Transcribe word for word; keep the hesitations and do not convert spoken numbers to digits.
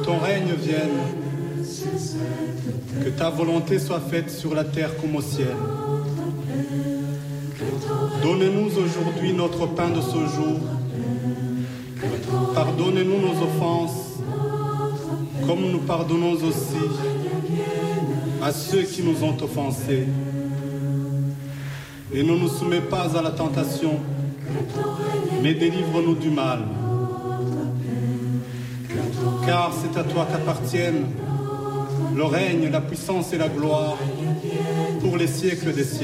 ton règne vienne, que ta volonté soit faite sur la terre comme au ciel. Donne-nous aujourd'hui notre pain de ce jour. Pardonnez-nous nos offenses, comme nous pardonnons aussi à ceux qui nous ont offensés. Et ne nous soumets pas à la tentation, mais délivre-nous du mal. Car c'est à toi qu'appartiennent le règne, la puissance et la gloire pour les siècles des siècles.